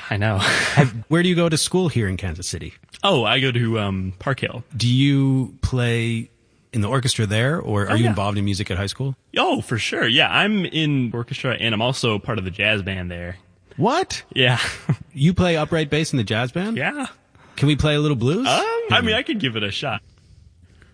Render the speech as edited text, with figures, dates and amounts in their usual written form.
I know. Where do you go to school here in Kansas City? Oh, I go to Park Hill. Do you play in the orchestra there, or are you yeah. involved in music at high school? Oh, for sure. Yeah, I'm in orchestra, and I'm also part of the jazz band there. What? Yeah. You play upright bass in the jazz band? Yeah. Can we play a little blues? I mean, I could give it a shot.